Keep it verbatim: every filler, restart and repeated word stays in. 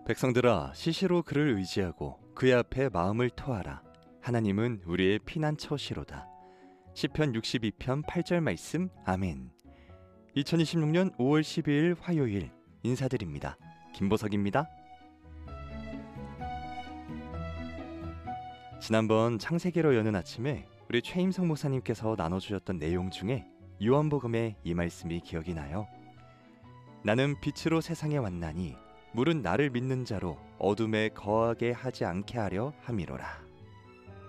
백성들아, 시시로 그를 의지하고 그의 앞에 마음을 토하라. 하나님은 우리의 피난처시로다. 시편 육십이 편 팔 절 말씀. 아멘. 이천이십육 년 오월 십이일 화요일, 인사드립니다. 김보석입니다. 지난번 창세기로 여는 아침에 우리 최임성 목사님께서 나눠주셨던 내용 중에 요한복음의 이 말씀이 기억이 나요. 나는 빛으로 세상에 왔나니 물은 나를 믿는 자로 어둠에 거하게 하지 않게 하려 함이로라.